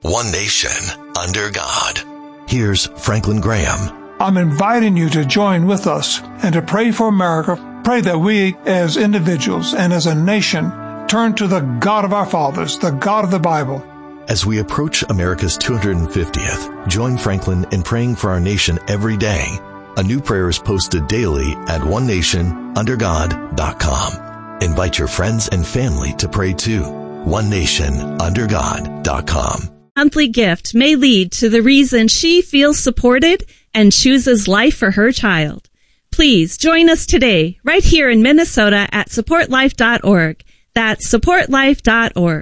one nation, under God. Here's Franklin Graham. I'm inviting you to join with us and to pray for America. Pray that we as individuals and as a nation turn to the God of our fathers, the God of the Bible. As we approach America's 250th, join Franklin in praying for our nation every day. A new prayer is posted daily at onenationundergod.com. Invite your friends and family to pray too. onenationundergod.com. Monthly gift may lead to the reason she feels supported and chooses life for her child. Please join us today, right here in Minnesota at supportlife.org. That's supportlife.org.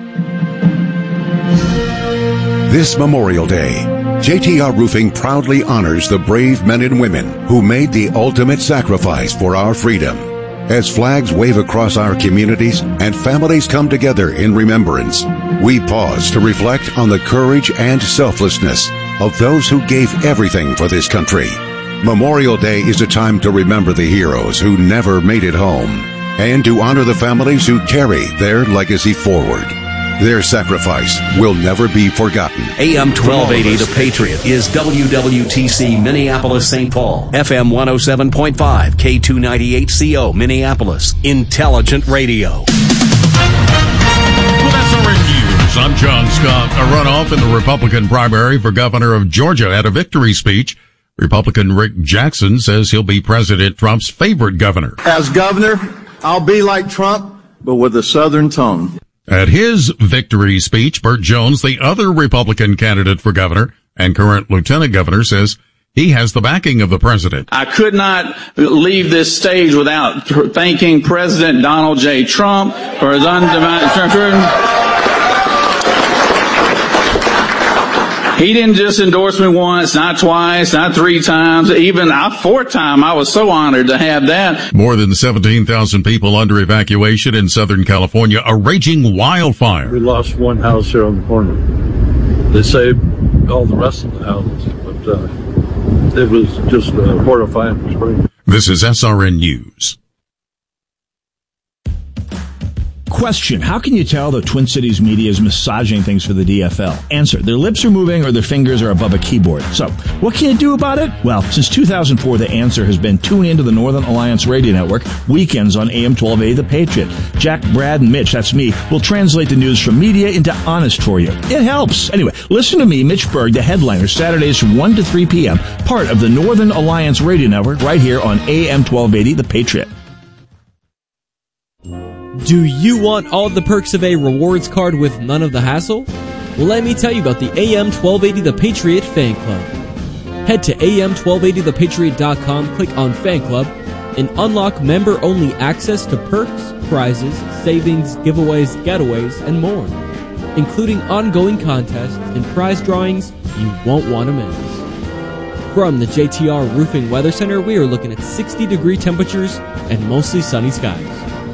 This Memorial Day, JTR Roofing proudly honors the brave men and women who made the ultimate sacrifice for our freedom. As flags wave across our communities and families come together in remembrance, we pause to reflect on the courage and selflessness of those who gave everything for this country. Memorial Day is a time to remember the heroes who never made it home and to honor the families who carry their legacy forward. Their sacrifice will never be forgotten. AM 1280 The Patriot is WWTC Minneapolis St. Paul, FM 107.5, K298CO Minneapolis, Intelligent Radio. Well, that's SRN News. I'm John Scott. A runoff in the Republican primary for governor of Georgia at a victory speech. Republican Rick Jackson says he'll be President Trump's favorite governor. As governor, I'll be like Trump, but with a Southern tone. At his victory speech, Burt Jones, the other Republican candidate for governor and current lieutenant governor, says he has the backing of the president. I could not leave this stage without thanking President Donald J. Trump for his undivided. He didn't just endorse me once, not twice, not three times, even a fourth time. I was so honored to have that. More than 17,000 people under evacuation in Southern California, a raging wildfire. We lost one house here on the corner. They saved all the rest of the houses, but it was just horrifying. This is SRN News. Question: how can you tell the Twin Cities media is massaging things for the DFL? Answer: their lips are moving or their fingers are above a keyboard. So, what can you do about it? Well, since 2004, the answer has been tune into the Northern Alliance Radio Network weekends on AM 1280 The Patriot. Jack, Brad, and Mitch, that's me, will translate the news from media into honest for you. It helps. Anyway, listen to me, Mitch Berg, the headliner, Saturdays from 1 to 3 p.m., part of the Northern Alliance Radio Network right here on AM 1280 The Patriot. Do you want all the perks of a rewards card with none of the hassle? Well, let me tell you about the AM 1280 The Patriot Fan Club. Head to am1280thepatriot.com, click on Fan Club, and unlock member-only access to perks, prizes, savings, giveaways, getaways, and more, including ongoing contests and prize drawings you won't want to miss. From the JTR Roofing Weather Center, we are looking at 60-degree temperatures and mostly sunny skies.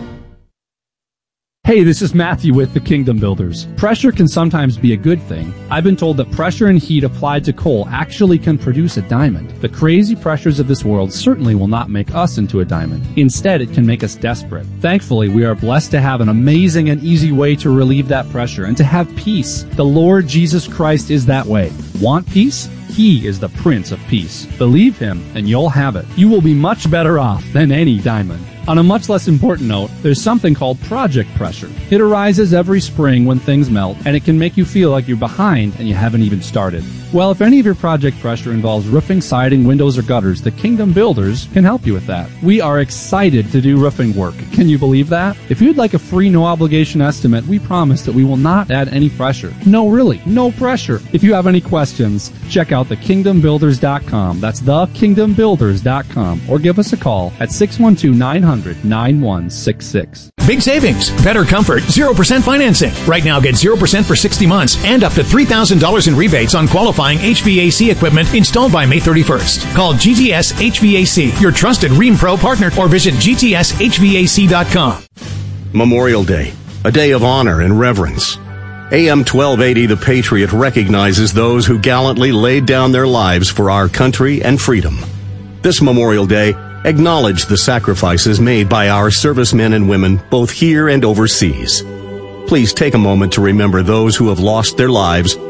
Hey, this is Matthew with the Kingdom Builders. Pressure can sometimes be a good thing. I've been told that pressure and heat applied to coal actually can produce a diamond. The crazy pressures of this world certainly will not make us into a diamond. Instead, it can make us desperate. Thankfully, we are blessed to have an amazing and easy way to relieve that pressure and to have peace. The Lord Jesus Christ is that way. Want peace? He is the Prince of Peace. Believe Him and you'll have it. You will be much better off than any diamond. On a much less important note, there's something called project pressure. It arises every spring when things melt, and it can make you feel like you're behind and you haven't even started. Well, if any of your project pressure involves roofing, siding, windows, or gutters, the Kingdom Builders can help you with that. We are excited to do roofing work. Can you believe that? If you'd like a free, no-obligation estimate, we promise that we will not add any pressure. No, really, no pressure. If you have any questions, check out thekingdombuilders.com. That's thekingdombuilders.com. Or give us a call at 612-900-9166. Big savings, better comfort, 0% financing. Right now, get 0% for 60 months and up to $3,000 in rebates on qualifying HVAC equipment installed by May 31st. Call GTS HVAC, your trusted Rheem Pro partner, or visit gtshvac.com. Memorial Day, a day of honor and reverence. AM 1280 The Patriot recognizes those who gallantly laid down their lives for our country and freedom. This Memorial Day, acknowledge the sacrifices made by our servicemen and women both here and overseas. Please take a moment to remember those who have lost their lives